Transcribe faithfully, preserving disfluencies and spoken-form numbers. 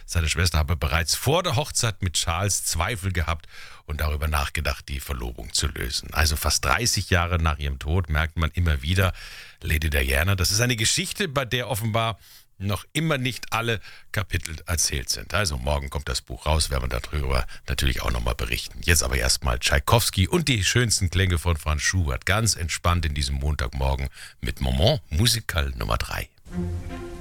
Seine Schwester habe bereits vor der Hochzeit mit Charles Zweifel gehabt und darüber nachgedacht, die Verlobung zu lösen. Also fast dreißig Jahre nach ihrem Tod merkt man immer wieder, Lady Diana, das ist eine Geschichte, bei der offenbar noch immer nicht alle Kapitel erzählt sind. Also morgen kommt das Buch raus, werden wir darüber natürlich auch nochmal berichten. Jetzt aber erstmal Tschaikowski und die schönsten Klänge von Franz Schubert. Ganz entspannt in diesem Montagmorgen mit Moment Musical Nummer drei.